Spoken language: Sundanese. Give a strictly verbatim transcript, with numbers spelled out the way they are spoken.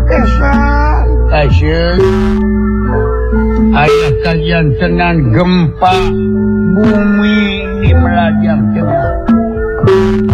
Asyik ayah kalian tenan gempa bumi di Melajang Tengah.